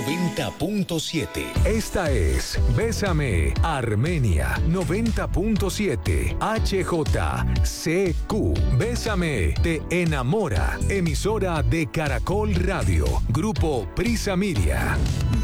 90.7. Esta es Bésame Armenia 90.7 HJCQ. Bésame te enamora. Emisora de Caracol Radio. Grupo Prisa Media.